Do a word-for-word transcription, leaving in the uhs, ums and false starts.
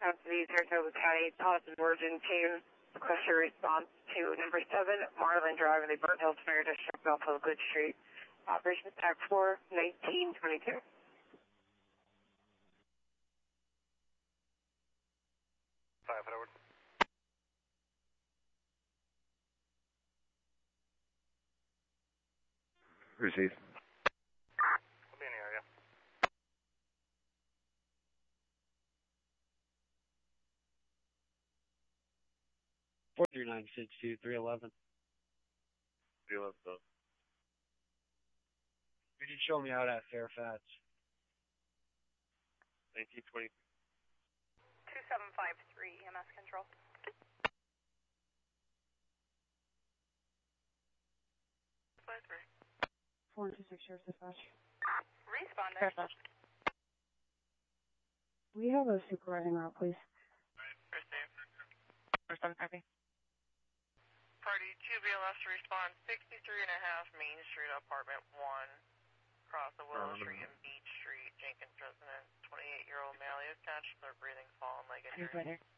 After the Saratoga County Positive Origin team, request your response to number seven, Marlin Drive in the Burnt Hills Fire District off of Good Street. Operations Act four, nineteen twenty-two. Five forward. Receive. I'll be in the area. four three nine six two three eleven. three eleven, though. Could you show me out at Fairfax? nineteen twenty. two seven five three, E M S control. five three. four two six Sheriff's Dispatch. Responding. Fairfax. We have a supervising route, please. Receive. Respond, copy. Party two B L S to respond sixty-three and a half Main Street, apartment one. Across the Willow Um, Street and Beach Street, Jenkins resident, twenty-eight-year-old male, is conscious of breathing, fall, and leg injury. Right there.